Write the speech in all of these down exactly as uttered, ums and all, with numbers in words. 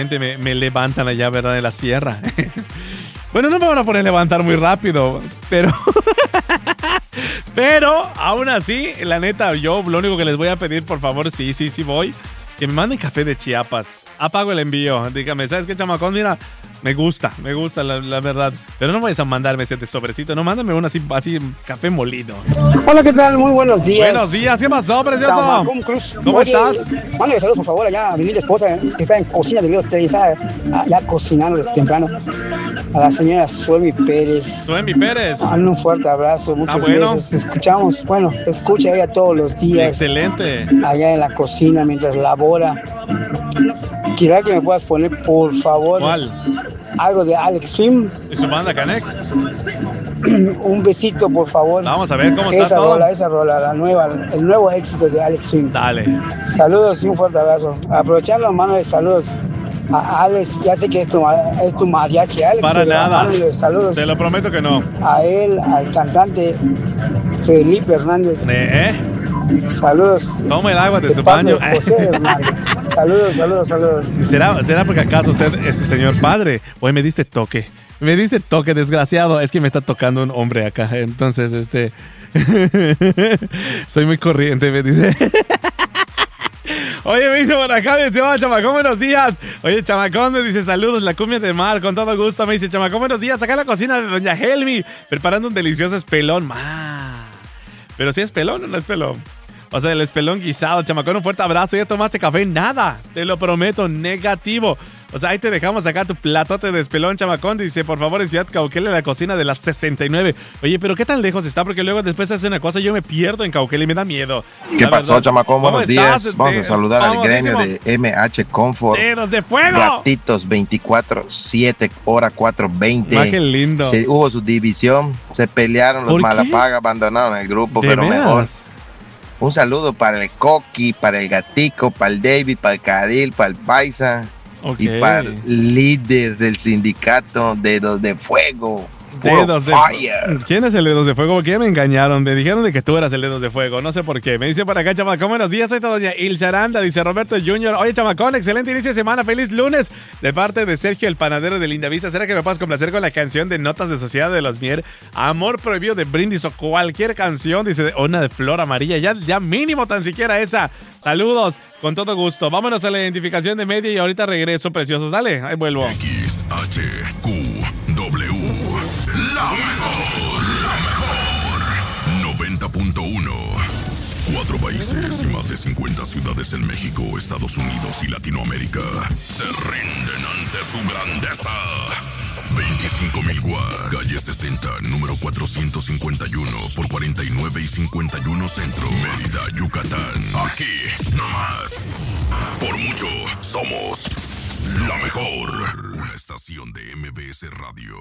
Me, me levantan allá, ¿verdad? De la sierra. Bueno, no me van a poner a levantar muy rápido, pero... pero, aún así, la neta, yo lo único que les voy a pedir, por favor, sí, sí, sí voy, que me manden café de Chiapas. Apago el envío. Dígame, ¿sabes qué, chamacón? Mira, me gusta, me gusta, la, la verdad. Pero no vayas a mandarme ese de sobrecito, no, mándame uno así, así, café molido. Hola, ¿qué tal? Muy buenos días. Buenos días, ¿qué pasó, precioso? Chamacón Cruz. ¿Cómo Oye, estás? Mándale saludos, por favor, allá a mi linda esposa, eh, que está en cocina de Ríos tres, ya, ya cocinando desde temprano. A la señora Suemi Pérez. Suemi Pérez. Dale un fuerte abrazo, muchos Ah, bueno. besos. Te escuchamos, bueno, te escucha ella todos los días. Excelente. Allá en la cocina mientras labora. Quisiera que me puedas poner, por favor, ¿Cuál? algo de Alex Swim. ¿Y su banda Canek? Un besito, por favor. Vamos a ver cómo esa está todo. rola, esa rola, la nueva, el nuevo éxito de Alex Swim. Dale. Saludos y un fuerte abrazo. Aprovechando, mano de saludos a Alex. Ya sé que es tu, es tu mariachi, Alex. Para nada. Mándale saludos. Te lo prometo que no. A él, al cantante Felipe Hernández. ¿Eh? Saludos. Toma el agua de, de su parte baño. de José Hernández. Saludos, saludos, saludos. ¿Será, ¿Será porque acaso usted es su señor padre? Oye, me diste toque. Me diste toque, desgraciado. Es que me está tocando un hombre acá. Entonces, este... soy muy corriente, me dice. Oye, me dice por acá, me dice, oh, chamacón, buenos días. Oye, chamacón, me dice, saludos, la cumbia de mar, con todo gusto. Me dice, chamacón, buenos días. Acá en la cocina de doña Helmi, preparando un delicioso espelón. Ma. Pero si es pelón o no es pelón. O sea, el espelón guisado, chamacón, un fuerte abrazo. ¿Ya tomaste café? Nada, te lo prometo, negativo. O sea, ahí te dejamos acá tu platote de espelón, chamacón. Dice, por favor, en Ciudad Cauquel, en la cocina de las sesenta y nueve. Oye, pero ¿qué tan lejos está? Porque luego después hace una cosa, yo me pierdo en Cauquel y me da miedo. ¿Qué pasó, verdad. chamacón? Buenos días. Estás? Vamos de, a saludar al gremio famosísimo. de M H Comfort. ¡Dedos de fuego! Gatitos veinticuatro siete, hora cuatro veinte. Ma, qué lindo. Se, hubo su división, se pelearon los ¿Por qué? Malapaga, abandonaron el grupo, ¿De pero veras? mejor. Un saludo para el Coqui, para el Gatico, para el David, para el Caril, para el Paisa. Okay. Y para el líder del sindicato Dedos de Fuego. Dedos de Fire. ¿Quién es el Dedos de Fuego? Porque ya me engañaron. Me dijeron de que tú eras el Dedos de Fuego. No sé por qué. Me dice por acá, chamacón, buenos días. Soy doña Ilse Aranda. Dice Roberto junior Oye, chamacón, excelente inicio de semana. Feliz lunes. De parte de Sergio, el panadero de Lindavista. ¿Será que me puedas complacer con la canción de Notas de Sociedad de los Mier? Amor prohibido de Brindis o cualquier canción. Dice, una de Flor Amarilla. Ya, ya mínimo tan siquiera esa. Saludos. Con todo gusto. Vámonos a la identificación de media y ahorita regreso, preciosos. Dale, ahí vuelvo. X H Q W. La mejor, la mejor. noventa punto uno. Cuatro países y más de cincuenta ciudades en México, Estados Unidos y Latinoamérica se rinden ante su grandeza. veinticinco mil watts. Calle sesenta, número cuatrocientos cincuenta y uno por cuarenta y nueve y cincuenta y uno Centro, Mérida, Yucatán. Aquí, nomás. Por mucho, somos la mejor. Una estación de M B S Radio.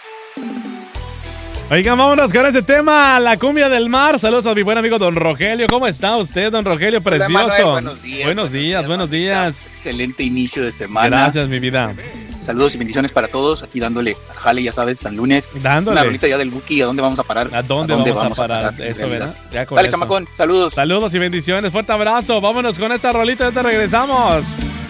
Oigan, vámonos con ese tema, la cumbia del mar. Saludos a mi buen amigo Don Rogelio. ¿Cómo está usted, Don Rogelio? Precioso. Hola, Manuel, buenos días. Buenos días, buenos días. Excelente inicio de semana. Gracias, mi vida. Saludos y bendiciones para todos. Aquí dándole al jale, ya sabes, San Lunes. Dándole. Una rolita ya del Buki. ¿A dónde vamos a parar? ¿A dónde, ¿A dónde vamos, vamos a parar? parar eso, ¿verdad? Ya con Dale, eso. chamacón. Saludos. Saludos y bendiciones. Fuerte abrazo. Vámonos con esta rolita y te regresamos.